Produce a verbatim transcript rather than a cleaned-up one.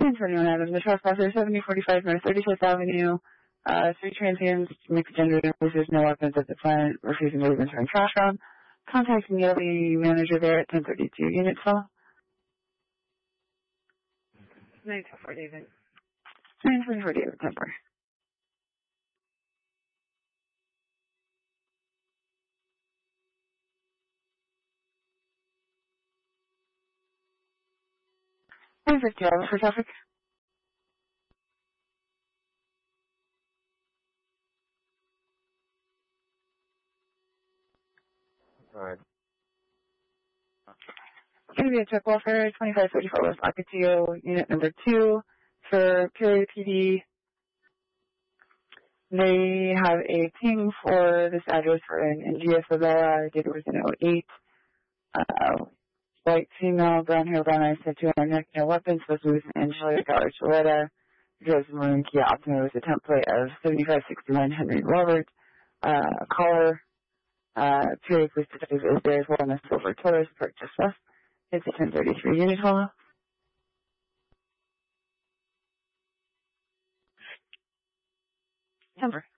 twenty-one Adams, the trespasser, seventy forty-five North thirty-fifth Avenue. Uh, three transients, mixed gender, there's no weapons at the plant, refusing to leave and turn trash around. Contacting the L E manager there at ten thirty-two. Unit call. nine two four David. nine two four David, temper. nine fifty Adams for traffic. Alright. Going to be a check welfare, twenty-five thirty-four West Ocotillo, unit number two, for Peoria P D. They have a ping for this address for an N G S Favela, date was in oh eight. Uh, white female, brown hair, brown eyes, tattoo on her neck, no weapons, supposed to be with an Angela Dollar Choletta. Drives Maroon Kia Optima with a template of seventy-five sixty-one Henry Robert. Uh, caller, uh, Peoria Police Detective is there as well on a silver Taurus, parked just west. It's a ten thirty-three unit hall. Temper.